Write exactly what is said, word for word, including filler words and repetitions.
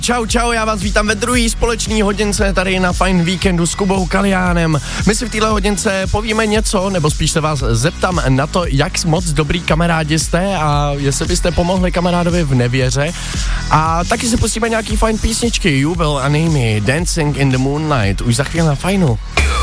Čau, čau, já vás vítám ve druhý společný hodince tady na Fajn víkendu s Kubou Kaliánem. My si v téhle hodince povíme něco, nebo spíš se vás zeptám na to, jak moc dobrý kamarádi jste a jestli byste pomohli kamarádovi v nevěře. A taky si pustíme nějaký fajn písničky, Jubel a Namy, Dancing in the Moonlight, už za chvíli na Fajnu.